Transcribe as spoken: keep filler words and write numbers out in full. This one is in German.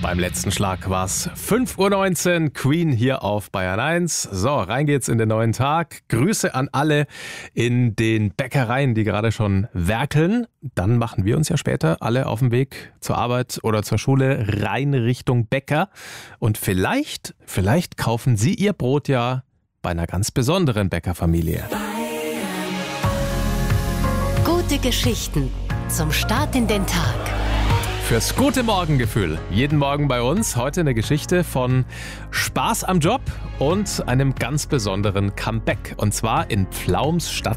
Beim letzten Schlag war es fünf Uhr neunzehn, Queen hier auf Bayern eins. So, rein geht's in den neuen Tag. Grüße an alle in den Bäckereien, die gerade schon werkeln. Dann machen wir uns ja später alle auf den Weg zur Arbeit oder zur Schule rein Richtung Bäcker. Und vielleicht, vielleicht kaufen Sie Ihr Brot ja bei einer ganz besonderen Bäckerfamilie. Gute Geschichten zum Start in den Tag. Fürs gute Morgengefühl. Jeden Morgen bei uns. Heute eine Geschichte von Spaß am Job und einem ganz besonderen Comeback. Und zwar in Pflaums Stadt